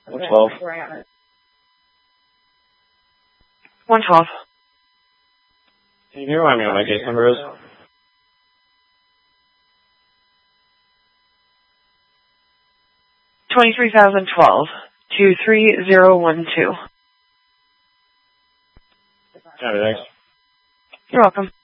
112. 112. Can you remind me what my case number is? $23,012. 23012. Copy, thanks. You're welcome.